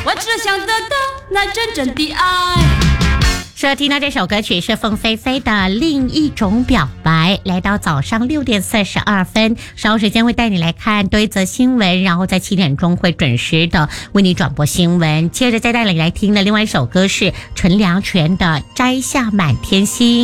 我只想得到那真正的爱。 说听到这首歌曲是凤飞飞的另一种表白。来到早上6点42分，稍后时间会带你来看多一则新闻，然后在7点钟会准时的为你转播新闻。接着再带你来听的另外一首歌是陈良泉的摘下满天星。